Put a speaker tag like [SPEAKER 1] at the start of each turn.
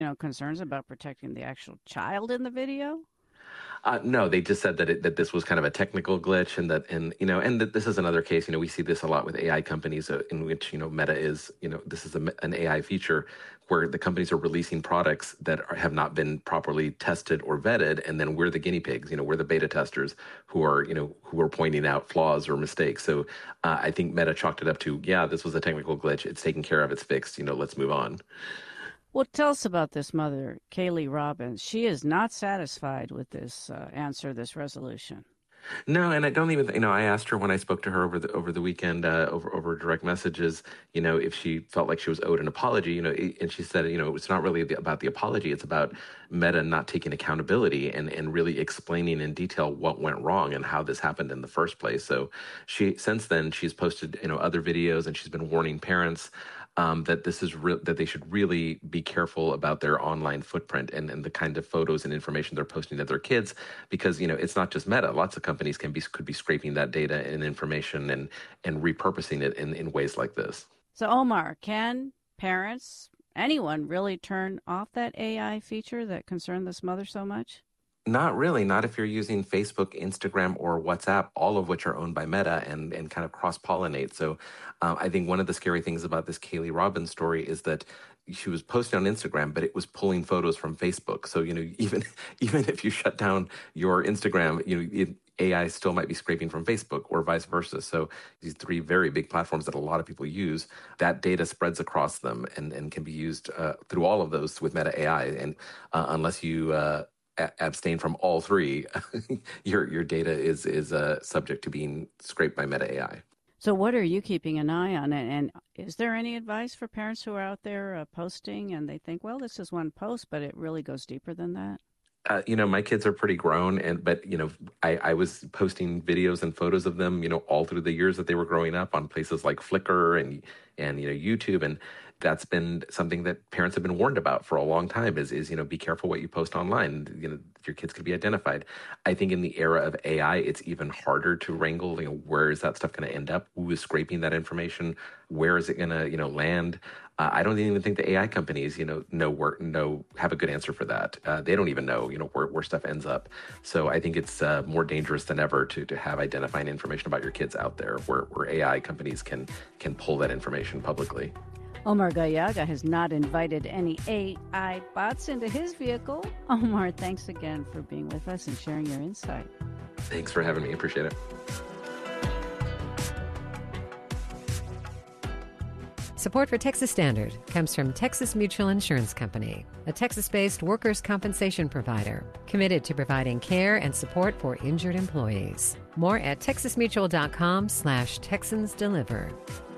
[SPEAKER 1] concerns about protecting the actual child in the video?
[SPEAKER 2] No, they just said that that this was kind of a technical glitch, and that this is another case. We see this a lot with AI companies, in which Meta is, this is an AI feature where the companies are releasing products that have not been properly tested or vetted, and then we're the guinea pigs. We're the beta testers who are pointing out flaws or mistakes. So I think Meta chalked it up to, yeah, this was a technical glitch. It's taken care of. It's fixed. Let's move on.
[SPEAKER 1] Well, tell us about this mother, Kaylee Robbins. She is not satisfied with this answer, this resolution.
[SPEAKER 2] No, and I don't even, I asked her when I spoke to her over the weekend, over direct messages, if she felt like she was owed an apology, and she said, it's not really about the apology. It's about Meta not taking accountability and really explaining in detail what went wrong and how this happened in the first place. So since then, she's posted, other videos, and she's been warning parents that that they should really be careful about their online footprint and the kind of photos and information they're posting to their kids, because it's not just Meta. Lots of companies could be scraping that data and information and repurposing it in ways like this.
[SPEAKER 1] So, Omar, can parents, anyone, really turn off that AI feature that concerned this mother so much?
[SPEAKER 2] Not really. Not if you're using Facebook, Instagram, or WhatsApp, all of which are owned by Meta and kind of cross pollinate. So I think one of the scary things about this Kaylee Robbins story is that she was posting on Instagram, but it was pulling photos from Facebook. So, even even if you shut down your Instagram, AI still might be scraping from Facebook or vice versa. So these three very big platforms that a lot of people use, that data spreads across them and can be used through all of those with Meta AI. And unless you abstain from all three, your data is subject to being scraped by Meta AI.
[SPEAKER 1] So, what are you keeping an eye on? And is there any advice for parents who are out there posting and they think, well, this is one post, but it really goes deeper than that?
[SPEAKER 2] My kids are pretty grown, but I was posting videos and photos of them, all through the years that they were growing up on places like Flickr and YouTube, and that's been something that parents have been warned about for a long time. Is be careful what you post online. Your kids could be identified. I think in the era of AI, it's even harder to wrangle. Where is that stuff going to end up? Who is scraping that information? Where is it going to land? I don't even think the AI companies, have a good answer for that. They don't even know, where stuff ends up. So I think it's more dangerous than ever to have identifying information about your kids out there, where AI companies can pull that information publicly.
[SPEAKER 1] Omar Gallaga has not invited any AI bots into his vehicle. Omar, thanks again for being with us and sharing your insight.
[SPEAKER 2] Thanks for having me. Appreciate it.
[SPEAKER 3] Support for Texas Standard comes from Texas Mutual Insurance Company, a Texas-based workers' compensation provider committed to providing care and support for injured employees. More at texasmutual.com/TexansDeliver.